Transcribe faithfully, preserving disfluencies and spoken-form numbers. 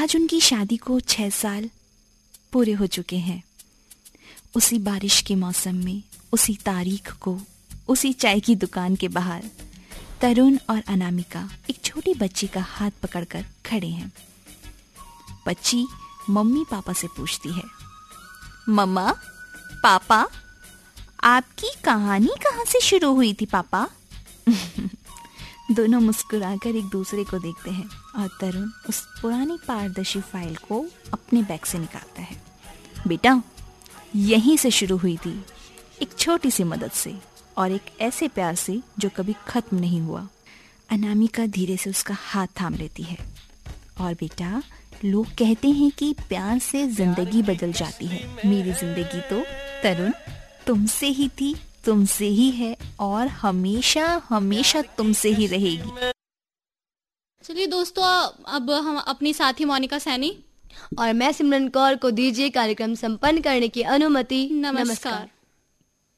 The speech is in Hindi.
आज उनकी शादी को छह साल पूरे हो चुके हैं। उसी बारिश के मौसम में, उसी तारीख को, उसी चाय की दुकान के बाहर तरुण और अनामिका एक छोटी बच्ची का हाथ पकड़कर खड़े हैं। बच्ची मम्मी पापा से पूछती है, मम्मा, पापा, आपकी कहानी कहाँ से शुरू हुई थी पापा? दोनों मुस्कुराकर एक दूसरे को देखते हैं और तरुण उस पुरानी पारदर्शी फाइल को अपने बैग से निकालता है। बेटा, यहीं से शुरू हुई थी, एक छोटी सी मदद से और एक ऐसे प्यार से जो कभी खत्म नहीं हुआ। अनामिका धीरे से उसका हाथ थाम लेती है। और बेटा, लोग कहते हैं कि प्यार से जिंदगी बदल जाती है। मेरी जिंदगी तो तरुण तुमसे ही थी, तुमसे ही है और हमेशा हमेशा तुमसे ही रहेगी। चलिए दोस्तों, अब हम अपनी साथी मोनिका सैनी और मैं सिमरन कौर को दीजिए कार्यक्रम संपन्न करने की अनुमति। नमस्कार।